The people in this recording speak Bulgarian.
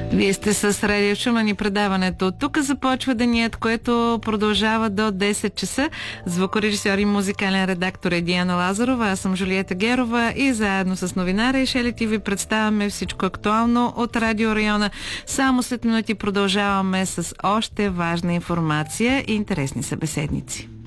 Вие сте с Радио Шумен и предаването. Тук започва денят, което продължава до 10 часа. Звукорежисьор и музикален редактор е Диана Лазарова, аз съм Жулиета Герова и заедно с новинара и Шелети ви представяме всичко актуално от Радио Района. Само след минути продължаваме с още важна информация и интересни събеседници.